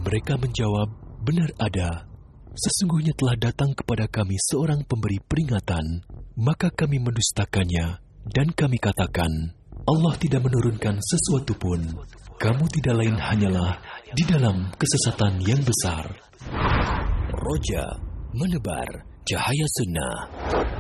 Mereka menjawab, benar ada. Sesungguhnya telah datang kepada kami seorang pemberi peringatan, maka kami mendustakannya, dan kami katakan, Allah tidak menurunkan sesuatu pun. Kamu tidak lain hanyalah di dalam kesesatan yang besar. Roja, menebar cahaya sunnah.